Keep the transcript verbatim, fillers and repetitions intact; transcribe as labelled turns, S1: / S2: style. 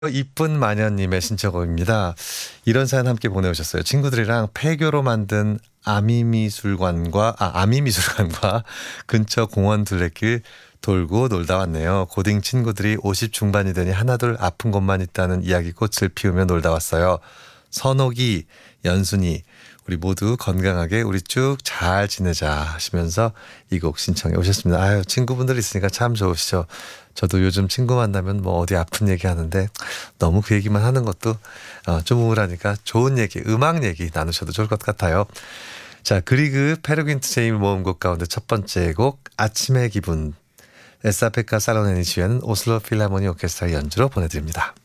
S1: 이쁜 마녀님의 신청곡입니다. 이런 사연 함께 보내오셨어요. 친구들이랑 폐교로 만든 아미미술관과 아 아미미술관과 근처 공원 둘레길 돌고 놀다 왔네요. 고딩 친구들이 오십 중반이 되니 하나둘 아픈 것만 있다는 이야기꽃을 피우며 놀다 왔어요. 선옥이, 연순이 우리 모두 건강하게 우리 쭉 잘 지내자 하시면서 이 곡 신청해 오셨습니다. 아유, 친구분들 있으니까 참 좋으시죠. 저도 요즘 친구 만나면 뭐 어디 아픈 얘기 하는데 너무 그 얘기만 하는 것도 어, 좀 우울하니까 좋은 얘기, 음악 얘기 나누셔도 좋을 것 같아요. 자, 그리그 페르귄트 제임 모음곡 가운데 첫 번째 곡 아침의 기분, 에스아페카 살로넨이 지휘하는 오슬로 필하모니 오케스트라 연주로 보내드립니다.